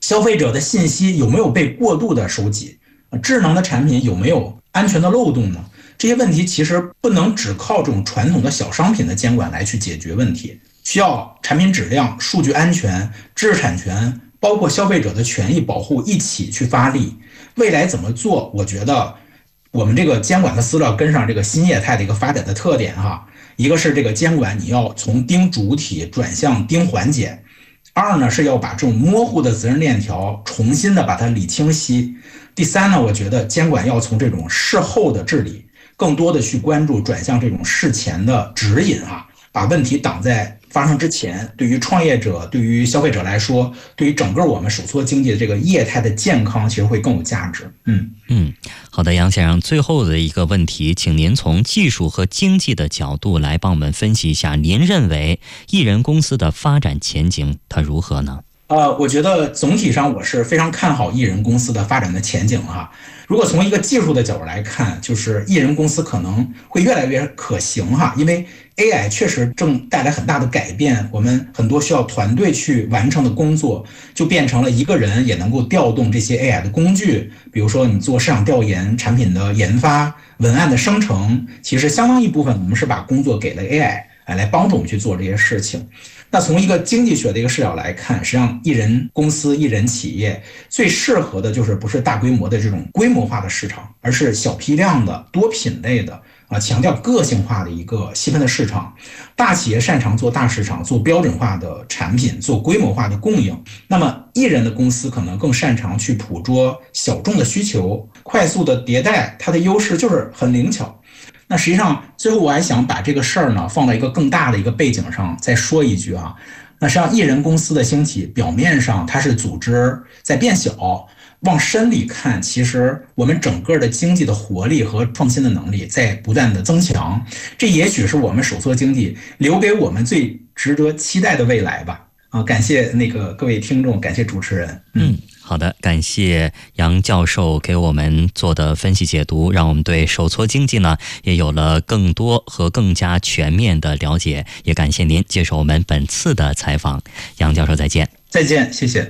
消费者的信息有没有被过度的收集，智能的产品有没有安全的漏洞呢？这些问题其实不能只靠这种传统的小商品的监管来去解决问题，需要产品质量、数据安全、知识产权，包括消费者的权益保护一起去发力。未来怎么做？我觉得我们这个监管的思路要跟上这个新业态的一个发展的特点哈。一个是这个监管你要从盯主体转向盯环节，二呢是要把这种模糊的责任链条重新的把它理清晰。第三呢，我觉得监管要从这种事后的治理更多的去关注转向这种事前的指引哈，把问题挡在发生之前。对于创业者、对于消费者来说，对于整个我们手搓经济的这个业态的健康，其实会更有价值。 好的，杨先生，最后的一个问题，请您从技术和经济的角度来帮我们分析一下，您认为艺人公司的发展前景它如何呢？ 我觉得总体上我是非常看好艺人公司的发展的前景哈。如果从一个技术的角度来看，就是艺人公司可能会越来越可行哈，因为 AI 确实正带来很大的改变，我们很多需要团队去完成的工作，就变成了一个人也能够调动这些 AI 的工具，比如说你做市场调研、产品的研发、文案的生成，其实相当一部分我们是把工作给了 AI 来帮助我们去做这些事情。那从一个经济学的一个视角来看，实际上艺人公司、艺人企业最适合的就是不是大规模的这种规模化的市场，而是小批量的、多品类的强调个性化的一个细分的市场。大企业擅长做大市场，做标准化的产品，做规模化的供应。那么艺人的公司可能更擅长去捕捉小众的需求，快速的迭代，它的优势就是很灵巧。那实际上最后我还想把这个事儿呢放在一个更大的一个背景上再说一句啊。那实际上艺人公司的兴起，表面上它是组织在变小，往深里看，其实我们整个的经济的活力和创新的能力在不断的增强。这也许是我们手搓经济留给我们最值得期待的未来吧。感谢各位听众，感谢主持人。 好的，感谢杨教授给我们做的分析解读，让我们对手搓经济呢也有了更多和更加全面的了解。也感谢您接受我们本次的采访，杨教授再见。 再见，谢谢。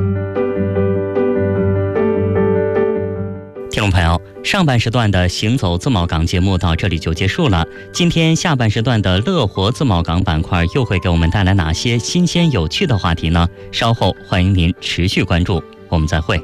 听众朋友，上半时段的行走自贸港节目到这里就结束了。今天下半时段的乐活自贸港板块又会给我们带来哪些新鲜有趣的话题呢？稍后欢迎您持续关注，我们再会。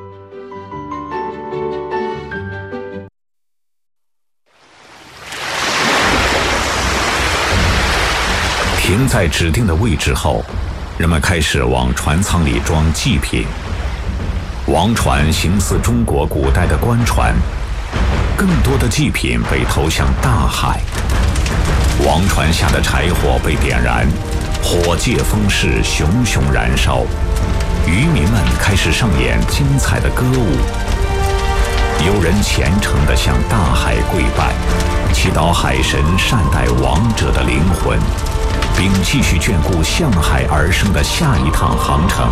停在指定的位置后，人们开始往船舱里装祭品。王船形似中国古代的官船，更多的祭品被投向大海。王船下的柴火被点燃，火借风势，熊熊燃烧。渔民们开始上演精彩的歌舞。有人虔诚地向大海跪拜，祈祷海神善待亡者的灵魂，并继续眷顾向海而生的下一趟航程。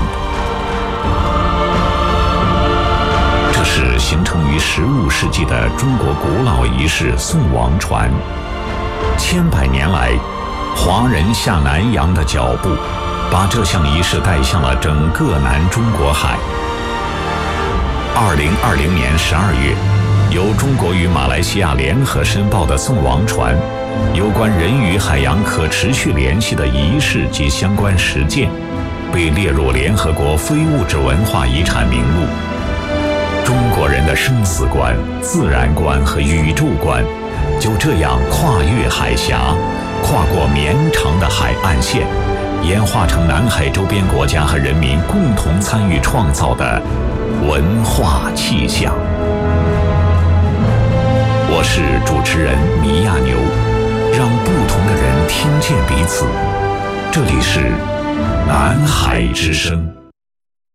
这是形成于15世纪的中国古老仪式送王船。千百年来，华人下南洋的脚步，把这项仪式带向了整个南中国海。2020年12月，由中国与马来西亚联合申报的送王船，有关人与海洋可持续联系的仪式及相关实践，被列入联合国非物质文化遗产名录。中国人的生死观、自然观和宇宙观，就这样跨越海峡，跨过绵长的海岸线，演化成南海周边国家和人民共同参与创造的文化气象。我是主持人米亚牛，让不同的人听见彼此。这里是南海之声。